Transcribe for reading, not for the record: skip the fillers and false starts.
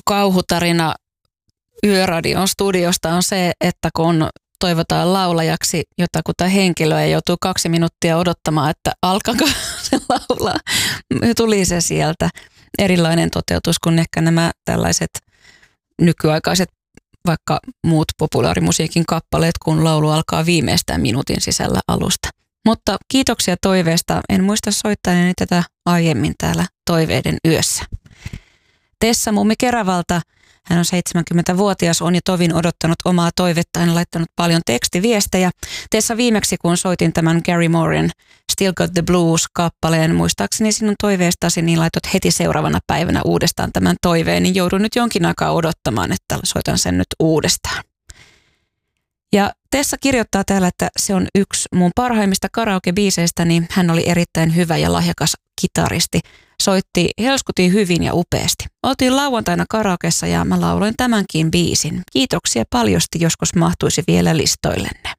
kauhutarina Yöradion studiosta on se, että kun toivotaan laulajaksi jotakuta henkilöä ja joutuu 2 minuuttia odottamaan, että alkaako se laulaa. Tuli se sieltä. Erilainen toteutus kuin ehkä nämä tällaiset nykyaikaiset, vaikka muut populaarimusiikin kappaleet, kun laulu alkaa viimeistään minuutin sisällä alusta. Mutta kiitoksia toiveesta. En muista soittaneeni tätä aiemmin täällä Toiveiden yössä. Tessa mummi Keravalta, hän on 70-vuotias, on jo tovin odottanut omaa toivettaan ja laittanut paljon tekstiviestejä. Tessa, viimeksi kun soitin tämän Gary Mooren Still Got the Blues-kappaleen, muistaakseni sinun toiveestasi, niin laitot heti seuraavana päivänä uudestaan tämän toiveen, niin joudun nyt jonkin aikaa odottamaan, että soitan sen nyt uudestaan. Ja Tessa kirjoittaa täällä, että se on yksi mun parhaimmista karaoke-biiseistä, niin hän oli erittäin hyvä ja lahjakas kitaristi. Soitti helskutin hyvin ja upeasti. Oltiin lauantaina karaokessa ja mä lauloin tämänkin biisin. Kiitoksia paljosti, joskus mahtuisi vielä listoillenne.